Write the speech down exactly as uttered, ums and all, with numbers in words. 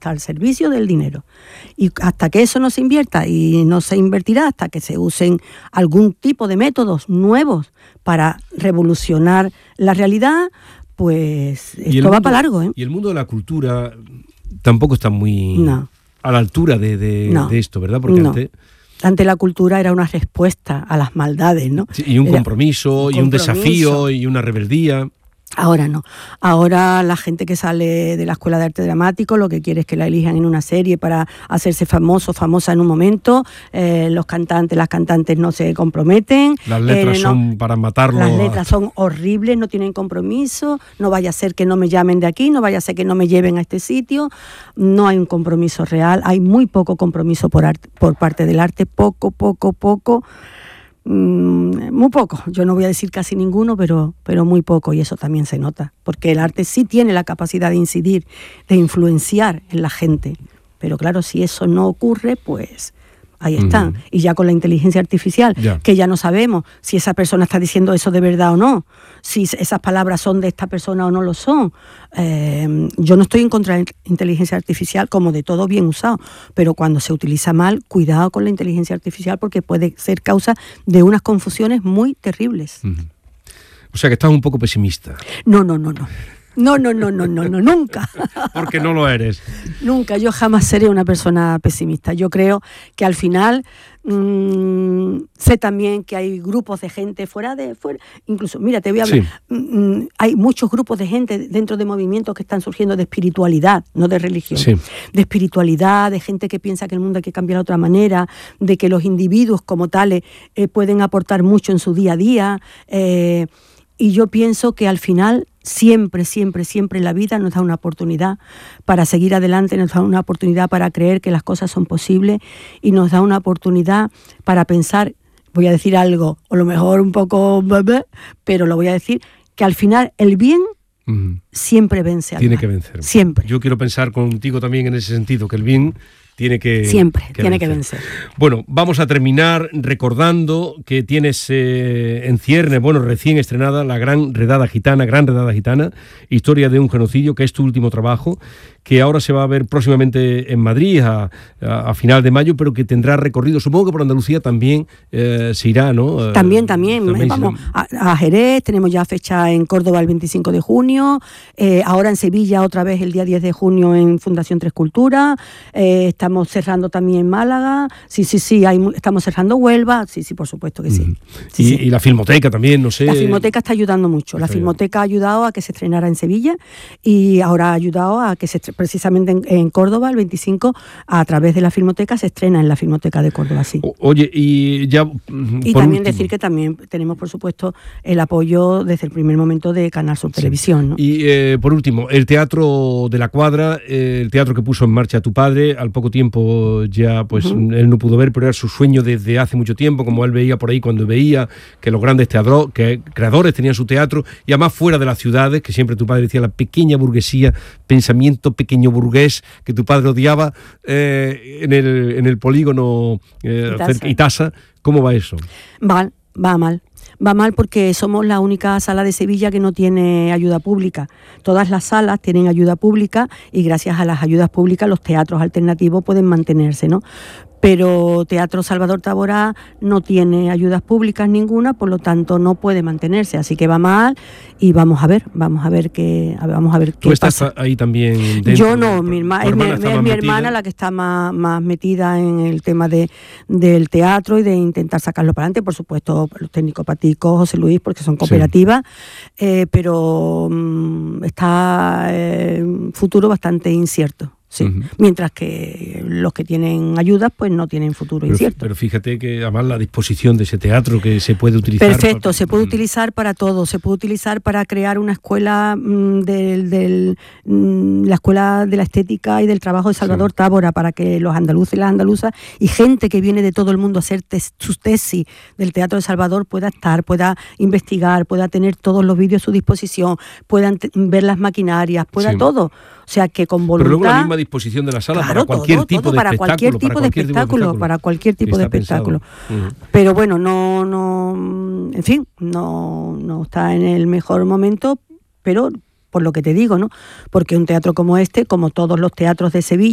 está al servicio del dinero. Y hasta que eso no se invierta, y no se invertirá hasta que se usen algún tipo de métodos nuevos para revolucionar la realidad, pues esto va para largo, ¿eh? Y el mundo de la cultura tampoco está muy no. a la altura de, de, no. de esto, ¿verdad? Porque no. antes... Ante la cultura era una respuesta a las maldades, ¿no? Sí, y un era compromiso, un y un compromiso. desafío, y una rebeldía. Ahora no. Ahora la gente que sale de la Escuela de Arte Dramático lo que quiere es que la elijan en una serie para hacerse famoso, famosa en un momento. Eh, los cantantes, las cantantes no se comprometen. Las letras eh, no, son para matarlo. Las letras son horribles, no tienen compromiso. No vaya a ser que no me llamen de aquí, no vaya a ser que no me lleven a este sitio. No hay un compromiso real. Hay muy poco compromiso por, arte, por parte del arte. Poco, poco, poco. Muy poco, yo no voy a decir casi ninguno, pero, pero muy poco, y eso también se nota, porque el arte sí tiene la capacidad de incidir, de influenciar en la gente, pero claro, si eso no ocurre, pues ahí están. Uh-huh. Y ya con la inteligencia artificial, yeah. que ya no sabemos si esa persona está diciendo eso de verdad o no, si esas palabras son de esta persona o no lo son. Eh, yo no estoy en contra de la inteligencia artificial, como de todo bien usado, pero cuando se utiliza mal, cuidado con la inteligencia artificial, porque puede ser causa de unas confusiones muy terribles. Uh-huh. O sea que estás un poco pesimista. No, no, no, no. No, no, no, no, no, no, nunca. Porque no lo eres. Nunca, yo jamás seré una persona pesimista. Yo creo que al final mmm, sé también que hay grupos de gente fuera de... fuera, incluso, mira, te voy a hablar. Sí. Mmm, hay muchos grupos de gente dentro de movimientos que están surgiendo de espiritualidad, no de religión. Sí. De espiritualidad, de gente que piensa que el mundo hay que cambiar de otra manera, de que los individuos como tales eh, pueden aportar mucho en su día a día. Eh, y yo pienso que al final... Siempre, siempre, siempre la vida nos da una oportunidad para seguir adelante, nos da una oportunidad para creer que las cosas son posibles y nos da una oportunidad para pensar, voy a decir algo, o a lo mejor un poco, pero lo voy a decir, que al final el bien uh-huh. siempre vence al Tiene mal. que vencer. Siempre. Yo quiero pensar contigo también en ese sentido, que el bien... Tiene que, Siempre, que tiene vencer. que vencer. Bueno, vamos a terminar recordando que tienes eh, en cierne, bueno, recién estrenada, La Gran Redada Gitana, Gran Redada Gitana, Historia de un genocidio, que es tu último trabajo, que ahora se va a ver próximamente en Madrid a, a, a final de mayo, pero que tendrá recorrido, supongo que por Andalucía también eh, se irá, ¿no? También, también, también vamos a, a Jerez, tenemos ya fecha en Córdoba el veinticinco de junio, eh, ahora en Sevilla otra vez el día diez de junio en Fundación Tres Culturas, eh, estamos cerrando también en Málaga, sí, sí, sí, hay, estamos cerrando Huelva, sí, sí, por supuesto que sí. Mm. sí, y, sí. y la Filmoteca también, no sé. La Filmoteca está ayudando mucho, la Filmoteca ha ayudado a que se estrenara en Sevilla y ahora ha ayudado a que se precisamente en, en Córdoba, el veinticinco, a través de la Filmoteca, se estrena en la Filmoteca de Córdoba, sí. O, oye, y ya... Y también último. decir que también tenemos, por supuesto, el apoyo desde el primer momento de Canal Sur Televisión, sí. ¿no? Y eh, por último, el Teatro de la Cuadra, eh, el teatro que puso en marcha tu padre, al poco tiempo ya, pues, uh-huh. él no pudo ver, pero era su sueño desde hace mucho tiempo, como él veía por ahí cuando veía que los grandes teatros, que creadores tenían su teatro, y además fuera de las ciudades, que siempre tu padre decía, la pequeña burguesía, pensamiento pequeño burgués, que tu padre odiaba, eh, en, el, en el polígono eh, Itasa. cerca, Itasa. ¿Cómo va eso? Mal, va mal. Va mal porque somos la única sala de Sevilla que no tiene ayuda pública. Todas las salas tienen ayuda pública y gracias a las ayudas públicas los teatros alternativos pueden mantenerse, ¿no? Pero Teatro Salvador Taborá no tiene ayudas públicas ninguna, por lo tanto no puede mantenerse, así que va mal y vamos a ver, vamos a ver qué, vamos a ver qué ¿Tú estás pasa. ahí también dentro? Yo no, mi herma, es, mi, es mi metida? hermana la que está más, más metida en el tema de, del teatro y de intentar sacarlo para adelante, por supuesto los técnicos Patico, José Luis, porque son cooperativas, sí. eh, pero um, está eh, un futuro bastante incierto. Sí, uh-huh. Mientras que los que tienen ayudas pues no tienen futuro pero, incierto. Pero fíjate que además la disposición de ese teatro que se puede utilizar... Perfecto, para... se puede utilizar para todo, se puede utilizar para crear una escuela mmm, del, del, mmm, la escuela de la estética y del trabajo de Salvador sí. Tábora, para que los andaluces y las andaluzas y gente que viene de todo el mundo a hacer tes, sus tesis del Teatro de Salvador pueda estar, pueda investigar, pueda tener todos los vídeos a su disposición, puedan t- ver las maquinarias, pueda sí. todo. O sea que con voluntad... Pero luego la misma disposición de la sala claro, para cualquier todo, tipo todo, de para espectáculo. Cualquier tipo para de cualquier espectáculo, tipo de para cualquier tipo de espectáculo. Uh-huh. Pero bueno, no, no, en fin, no, no está en el mejor momento, pero por lo que te digo, ¿no? Porque un teatro como este, como todos los teatros de Sevilla,